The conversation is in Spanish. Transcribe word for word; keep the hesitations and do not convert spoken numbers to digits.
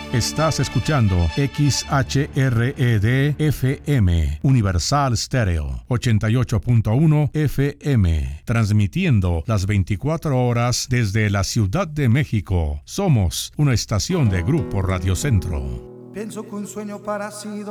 Estás escuchando X H R E D F M, Universal Stereo, ochenta y ocho punto uno F M, transmitiendo las veinticuatro horas desde la Ciudad de México. Somos una estación de Grupo Radio Centro. Pienso que un sueño parecido